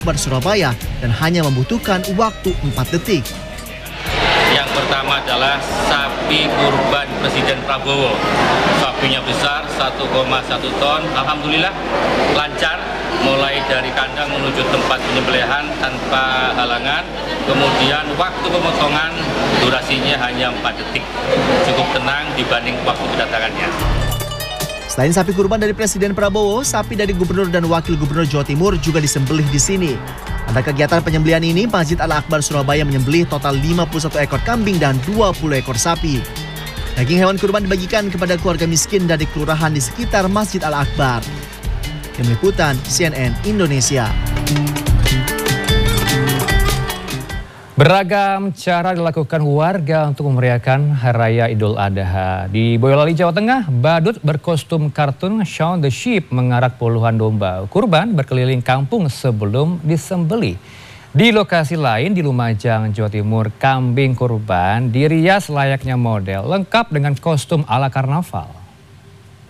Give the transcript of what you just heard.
Akbar Surabaya dan hanya membutuhkan waktu 4 detik. Yang pertama adalah sapi kurban Presiden Prabowo. Sapinya besar, 1,1 ton. Alhamdulillah lancar, mulai dari kandang menuju tempat penyembelihan tanpa halangan. Kemudian waktu pemotongan durasinya hanya 4 detik. Cukup tenang dibanding waktu kedatangannya. Selain sapi kurban dari Presiden Prabowo, sapi dari Gubernur dan Wakil Gubernur Jawa Timur juga disembelih di sini. Pada kegiatan penyembelihan ini, Masjid Al-Akbar Surabaya menyembelih total 51 ekor kambing dan 20 ekor sapi. Daging hewan kurban dibagikan kepada keluarga miskin dari kelurahan di sekitar Masjid Al-Akbar. Tim Liputan CNN Indonesia. Beragam cara dilakukan warga untuk memeriahkan Hari Raya Idul Adha. Di Boyolali, Jawa Tengah, badut berkostum kartun Shaun the Sheep mengarak puluhan domba kurban berkeliling kampung sebelum disembelih. Di lokasi lain di Lumajang, Jawa Timur, kambing kurban dirias layaknya model lengkap dengan kostum ala karnaval.